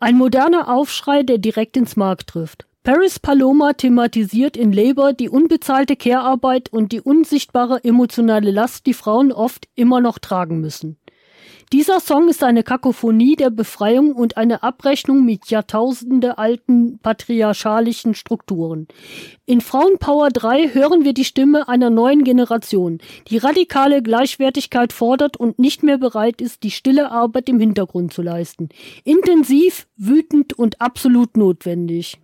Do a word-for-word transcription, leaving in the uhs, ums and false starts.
Ein moderner Aufschrei, der direkt ins Mark trifft. Paris Paloma thematisiert in Labor die unbezahlte Care-Arbeit und die unsichtbare emotionale Last, die Frauen oft immer noch tragen müssen. Dieser Song ist eine Kakophonie der Befreiung und eine Abrechnung mit jahrtausendealten patriarchalischen Strukturen. In Frauenpower drei hören wir die Stimme einer neuen Generation, die radikale Gleichwertigkeit fordert und nicht mehr bereit ist, die stille Arbeit im Hintergrund zu leisten. Intensiv, wütend und absolut notwendig.